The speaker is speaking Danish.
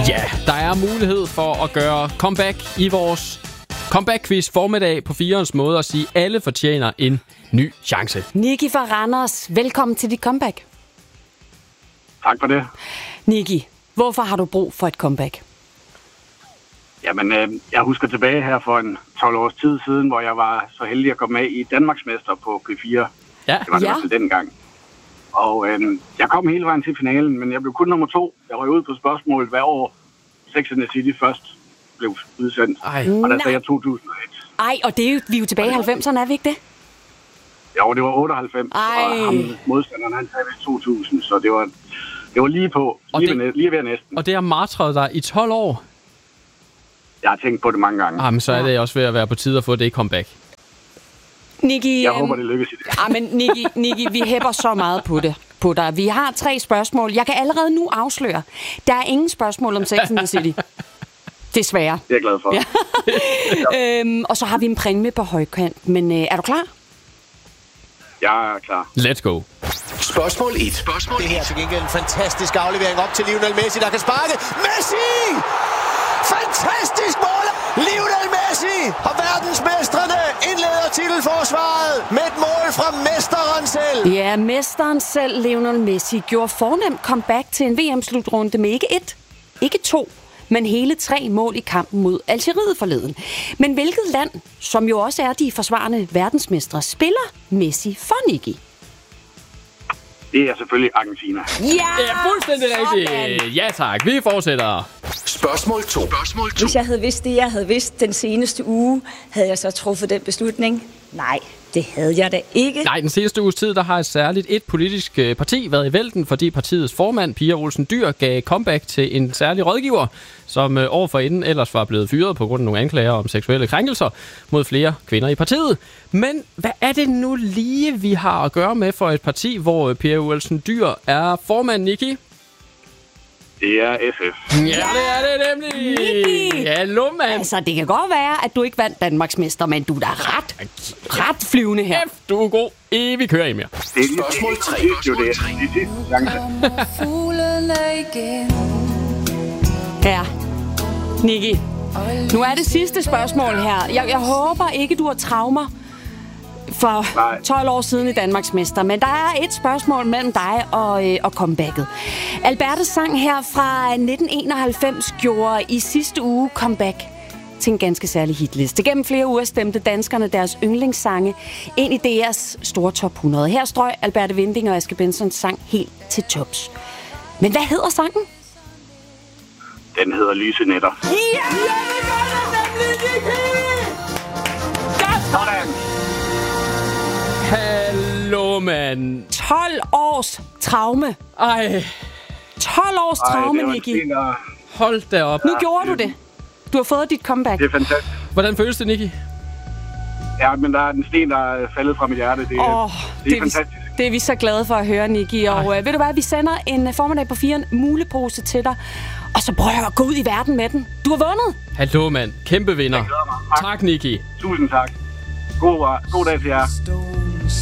Ja, der er mulighed for at gøre comeback i vores comeback-quiz formiddag på 4'ernes måde at sige, at alle fortjener en ny chance. Nicki fra Randers, velkommen til dit comeback. Tak for det. Nicki, hvorfor har du brug for et comeback? Jamen, jeg husker tilbage her for en 12 års tid siden, hvor jeg var så heldig at komme med i Danmarksmester på P4. Ja. Det var det i hvert fald dengang. Og jeg kom hele vejen til finalen, men jeg blev kun nummer 2. Jeg røg ud på spørgsmålet, hver år Sex and the City først blev udsendt. Ej. Og der sagde jeg 2001. Ej, og det er jo, vi er jo tilbage i 90'erne, er vi ikke det? Jo, det var 98, Ej. og ham, modstanderen, han sagde 2000, så det var lige på, lige ved næsten. Og det har martret dig i 12 år? Jeg har tænkt på det mange gange. Men så er det også ved at være på tide at få det comeback. Nicki, Jeg håber, det lykkes i det. men Nicki, vi hæpper så meget på dig. Vi har 3 spørgsmål. Jeg kan allerede nu afsløre, der er ingen spørgsmål om Sex and the City. Desværre. Det er jeg glad for. Ja. Og så har vi en præmie på højkant. Men er du klar? Jeg er klar. Let's go. Spørgsmål 1. Det her er til gengæld en fantastisk aflevering op til Lionel Messi, der kan sparke. Messi! Fantastisk mål! Lionel Messi og verdensmestrene indleder titelforsvaret med et mål fra mesteren selv. Ja, mesteren selv, Lionel Messi, gjorde fornemt comeback til en VM-slutrunde med ikke 1, ikke 2, men hele 3 mål i kampen mod Algeriet forleden. Men hvilket land, som jo også er de forsvarende verdensmestre, spiller Messi for, Nicki? Det er selvfølgelig Argentina. Ja, Det er fuldstændig rigtigt. Ja tak, vi fortsætter. Spørgsmål 2. Hvis jeg havde vidst det, jeg havde vidst den seneste uge, havde jeg så truffet den beslutning? Nej, det havde jeg da ikke. Nej, den seneste uges tid, der har særligt et politisk parti været i vælten, fordi partiets formand, Pia Olsen Dyhr, gav comeback til en særlig rådgiver, som overforinden ellers var blevet fyret på grund af nogle anklager om seksuelle krænkelser mod flere kvinder i partiet. Men hvad er det nu lige, vi har at gøre med for et parti, hvor Pia Olsen Dyhr er formand, Nicki? Det er SF. Ja, det er det nemlig. Nicki! Hallo, mand. Altså, det kan godt være, at du ikke vandt Danmarksmester, men du er da ret flyvende her. F, du er god. Vi kører i mere. Det er Spørgsmål 3. Det er jo det. Det er Ja, Nicki. Nu er det sidste spørgsmål her. Jeg håber ikke, du har traumer for 12 år siden i Danmarksmester, men der er et spørgsmål mellem dig og comebacket. Albertes sang her fra 1991 gjorde i sidste uge comeback til en ganske særlig hitliste. Gennem flere uger stemte danskerne deres yndlingssange ind i DR's store top 100. Her strøg Alberte Winding og Aske Bensons sang helt til tops. Men hvad hedder sangen? Den hedder Lyse Nætter. Ja, det gør det nemlig, Nicki! Sådan! Hallo, mand. 12 års traume. Ej, 12 års traume, det var en Nicki. sten, der- hold da op. Nu gjorde du det. Du har fået dit comeback. Det er fantastisk. Hvordan føles det, Nicki? Ja, men der er en sten, der er faldet fra mit hjerte. Det er fantastisk. Det er vi så glade for at høre, Nicki. Og ved du hvad, vi sender en formiddag på 4'eren mulepose til dig. Og så prøv at gå ud i verden med den. Du har vundet. Hallo, mand. Kæmpe vinder. Jeg glæder mig. Tak, Nicki. Tusind tak. God dag til jer.